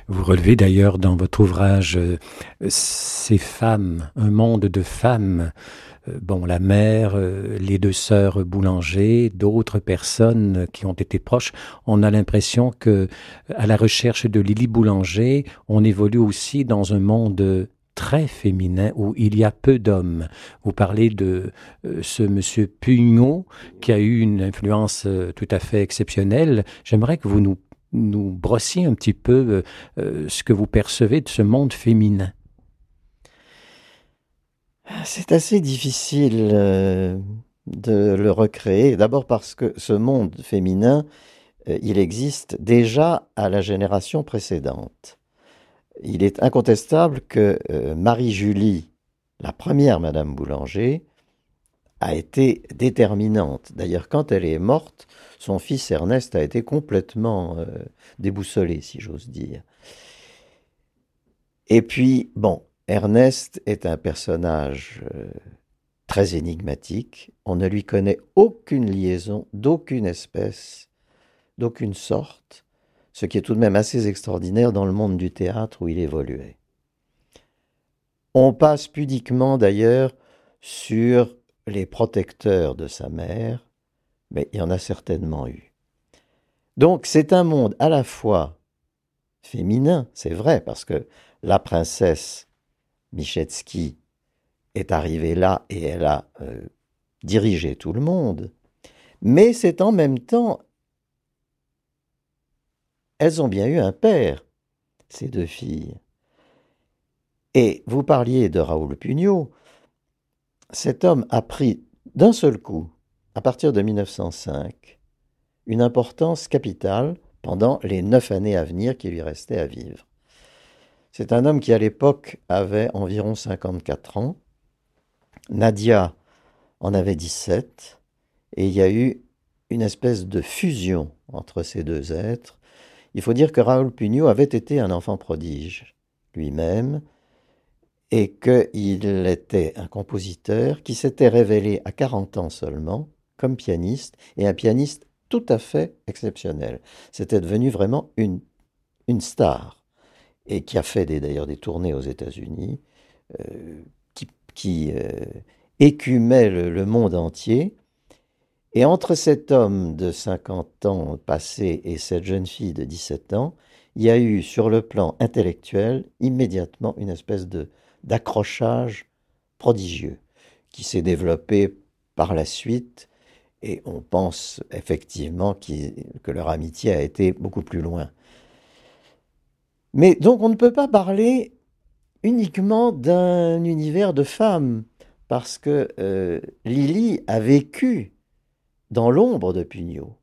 Vous relevez d'ailleurs dans votre ouvrage ces femmes, un monde de femmes, bon, la mère, les deux sœurs Boulanger, d'autres personnes qui ont été proches. On a l'impression que, à la recherche de Lily Boulanger, on évolue aussi dans un monde très féminin où il y a peu d'hommes. Vous parlez de ce monsieur Pugnot qui a eu une influence tout à fait exceptionnelle. J'aimerais que vous nous brossiez un petit peu ce que vous percevez de ce monde féminin. C'est assez difficile de le recréer. D'abord parce que ce monde féminin, il existe déjà à la génération précédente. Il est incontestable que Marie-Julie, la première Madame Boulanger, a été déterminante. D'ailleurs, quand elle est morte, son fils Ernest a été complètement déboussolé, si j'ose dire. Et puis, bon, Ernest est un personnage très énigmatique. On ne lui connaît aucune liaison, d'aucune espèce, d'aucune sorte, ce qui est tout de même assez extraordinaire dans le monde du théâtre où il évoluait. On passe pudiquement d'ailleurs sur les protecteurs de sa mère, mais il y en a certainement eu. Donc c'est un monde à la fois féminin, c'est vrai, parce que la princesse Michetsky est arrivée là et elle a dirigé tout le monde, mais c'est en même temps, elles ont bien eu un père, ces deux filles. Et vous parliez de Raoul Pugnot, cet homme a pris d'un seul coup, à partir de 1905, une importance capitale pendant les 9 années à venir qui lui restaient à vivre. C'est un homme qui, à l'époque, avait environ 54 ans. Nadia en avait 17. Et il y a eu une espèce de fusion entre ces deux êtres. Il faut dire que Raoul Pugnot avait été un enfant prodige lui-même et qu'il était un compositeur qui s'était révélé à 40 ans seulement comme pianiste, et un pianiste tout à fait exceptionnel. C'était devenu vraiment une star, et qui a fait d'ailleurs des tournées aux États-Unis, euh, qui écumait le monde entier. Et entre cet homme de 50 ans passé et cette jeune fille de 17 ans, il y a eu sur le plan intellectuel immédiatement une espèce d'accrochage prodigieux qui s'est développé par la suite, et on pense effectivement que leur amitié a été beaucoup plus loin. Mais donc on ne peut pas parler uniquement d'un univers de femmes, parce que Lily a vécu dans l'ombre de Pugnot.